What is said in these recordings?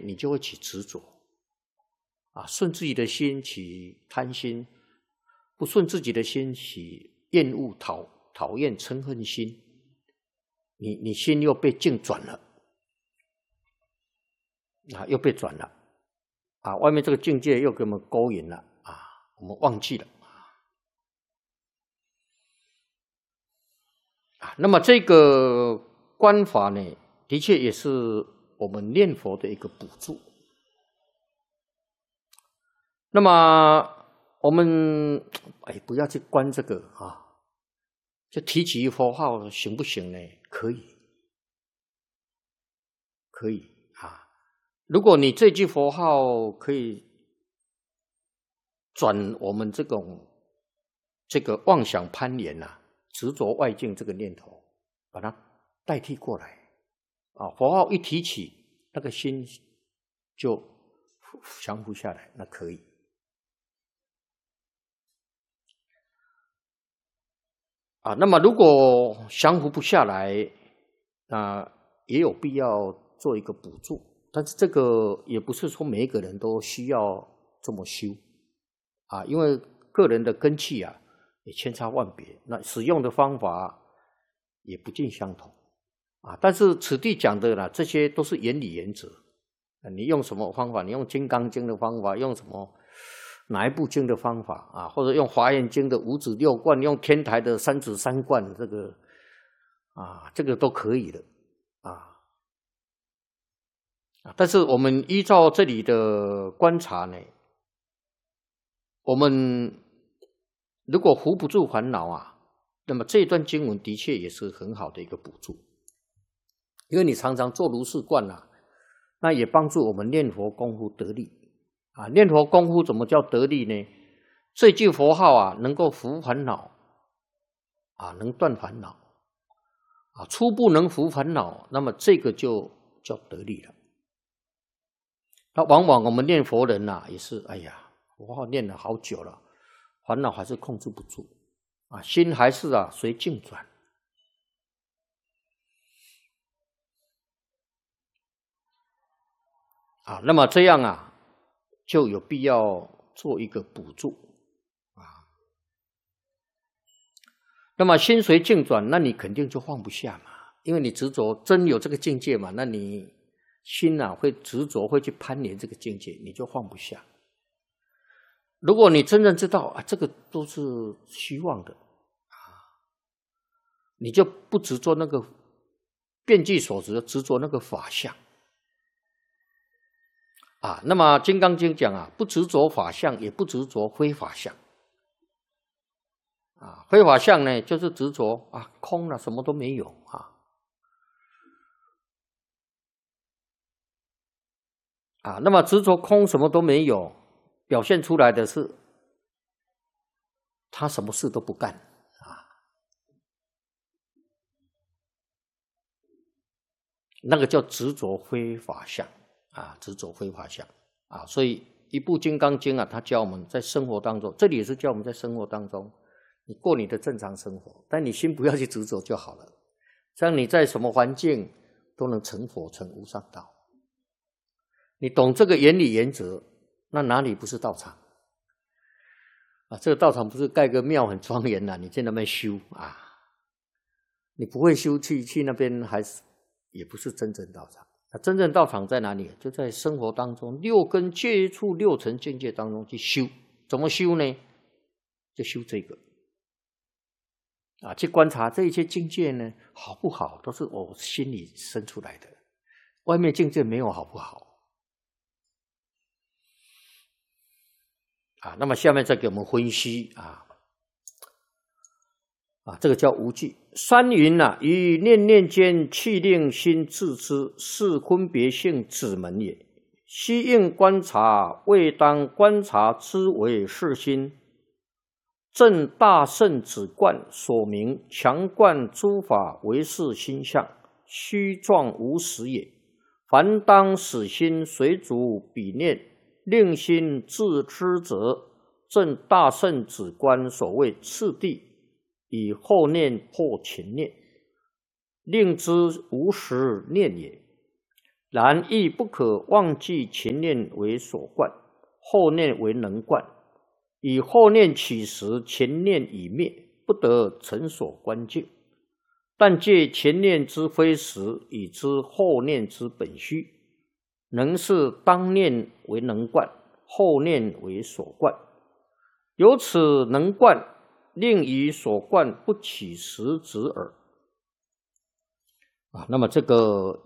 你就会起执着啊，顺自己的心起贪心，不顺自己的心起厌恶、讨厌、嗔恨心，你心又被境转了啊，又被转了啊，外面这个境界又给我们勾引了啊，我们忘记了啊。那么这个观法呢，的确也是我们念佛的一个补助。那么我们不要去观这个啊，就提起佛号行不行呢？可以，可以啊。如果你这句佛号可以转我们这个妄想攀缘啊，执着外境这个念头，把它代替过来啊，佛号一提起，那个心就降伏下来，那可以。啊，那么如果降伏不下来，也有必要做一个补助，但是这个也不是说每一个人都需要这么修啊，因为个人的根器啊也千差万别，那使用的方法也不尽相同啊。但是此地讲的啦，这些都是原理原则，你用什么方法？你用《金刚经》的方法，用什么？哪一部经的方法啊？或者用《华严经》的五指六观，用天台的三指三观，这个都可以的啊。但是我们依照这里的观察呢，我们如果扶不住烦恼啊，那么这一段经文的确也是很好的一个补助，因为你常常做如是观啊，那也帮助我们念佛功夫得力。啊，念佛功夫怎么叫得力呢？这句佛号啊，能够伏烦恼，啊，能断烦恼，啊，初步能伏烦恼，那么这个就叫得力了。那往往我们念佛人啊，也是，佛号念了好久了，烦恼还是控制不住，啊，心还是随境转。啊，那么这样啊。就有必要做一个补助啊。那么心随境转，那你肯定就放不下嘛，因为你执着真有这个境界嘛，那你心会执着，会去攀连这个境界，你就放不下。如果你真正知道这个都是虚妄的啊，你就不执着那个遍计所执，执着那个法相。啊，那么《金刚经》讲啊，不执着法相，也不执着非法相。啊，非法相呢，就是执着空了，什么都没有那么执着空，什么都没有，表现出来的是他什么事都不干那个叫执着非法相。执着非法相所以一部《金刚经》他教我们在生活当中，这里也是教我们在生活当中，你过你的正常生活，但你心不要去执着就好了。这样你在什么环境都能成佛成无上道。你懂这个原理原则，那哪里不是道场这个道场不是盖个庙很庄严你在那边修你不会修去那边也不是真正道场。真正道场在哪里？就在生活当中，六根接触六尘境界当中去修。怎么修呢？就修这个去观察这一些境界呢，好不好，都是我心里生出来的，外面境界没有好不好那么下面再给我们分析这个叫无记。三云于念念间气令心自知，是分别性指门也。悉应观察，未当观察之为是心。正大圣止观所明，强观诸法为是心相，虚状无实也。凡当使心随逐彼念，令心自知者，正大圣止观所谓次第。以后念或前念，令之无实念也。 然亦不可忘记前念为所观，后念为能观。以后念起时，前念已灭，不得成所观境。但借前念之非实，以知后念之本虚。能是当念为能观，后念为所观。由此能观，令以所观不起实执耳。那么这个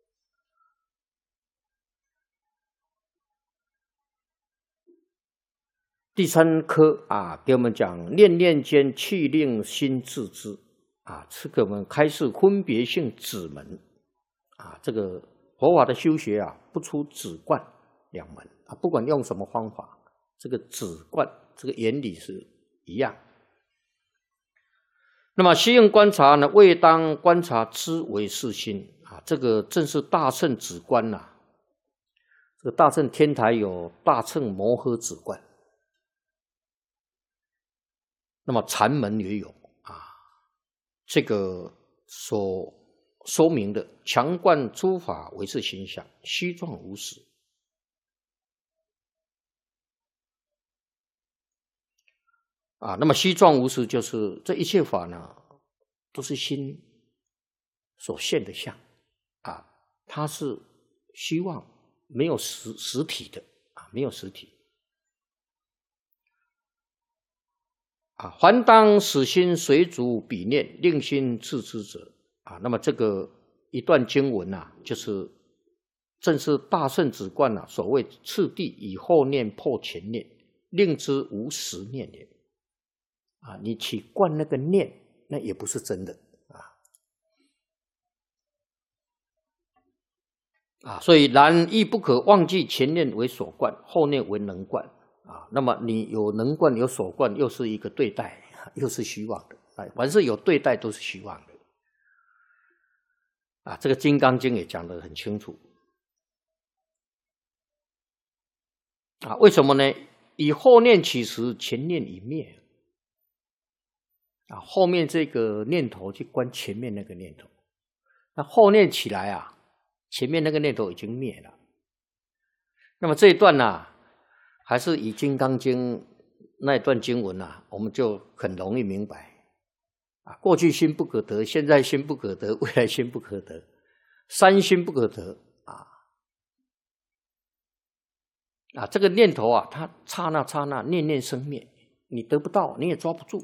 第三科给我们讲念念间气令心自知是给我们开示分别性止门这个佛法的修学不出止观两门不管用什么方法，这个止观这个原理是一样。那么西用观察呢，未当观察知为是心这个正是大乘止观这个大乘天台有大乘摩诃止观，那么禅门也有这个所说明的强贯诸法为是形象，虚状无实那么虚状无实就是这一切法呢，都是心所现的相它是虚妄，没有实体的没有实体还当使心随逐彼念，令心自知者那么这个一段经文就是正是大乘止观所谓次第以后念破前念，令之无实念也你起观那个念，那也不是真的所以然亦不可忘记前念为所观，后念为能观那么你有能观有所观，又是一个对待，又是虚妄的凡是有对待都是虚妄的这个《金刚经》也讲得很清楚为什么呢？以后念起时，前念已灭后面这个念头去观前面那个念头，那后念起来前面那个念头已经灭了。那么这一段还是以《金刚经》那一段经文我们就很容易明白过去心不可得，现在心不可得，未来心不可得，三心不可得这个念头它刹那刹那念念生灭，你得不到，你也抓不住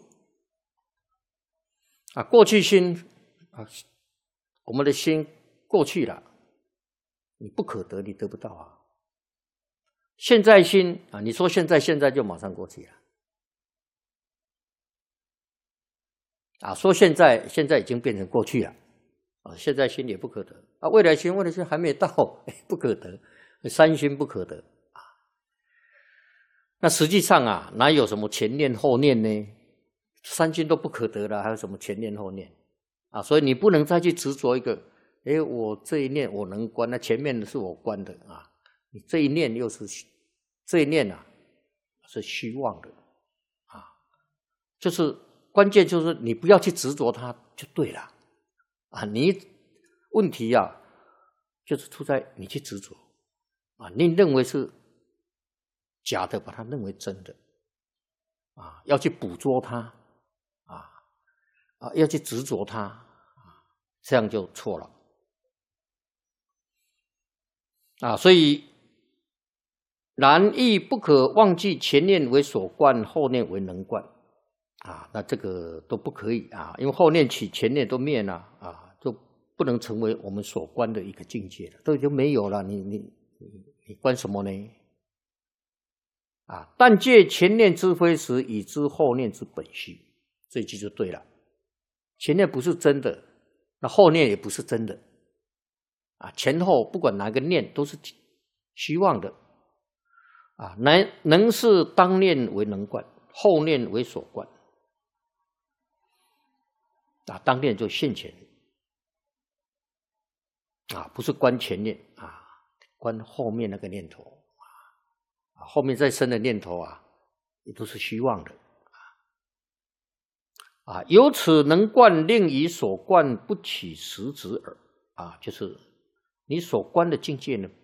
过去心我们的心过去了，你不可得，你得不到现在心你说现在就马上过去了说现在已经变成过去了现在心也不可得未来心还没到不可得，三心不可得那实际上哪有什么前念后念呢？三心都不可得了，还有什么前念后念所以你不能再去执着一个我这一念我能观，那前面的是我观的你这一念又是这一念是虚妄的就是关键就是你不要去执着它就对了你问题就是出在你去执着你认为是假的，把它认为真的要去捕捉它要去执着它这样就错了所以然亦不可忘记前念为所观，后念为能观那这个都不可以因为后念起前念都灭了就不能成为我们所观的一个境界了，都已经没有了，你观什么呢但借前念之非实，以知后念之本虚。这一句就对了，前念不是真的，那后念也不是真的前后不管哪个念都是虚妄的能是当念为能观，后念为所观当念就现前不是观前念观后面那个念头后面再生的念头也都是虚妄的由此能观，令以所观不起实执耳就是你所观的境界呢，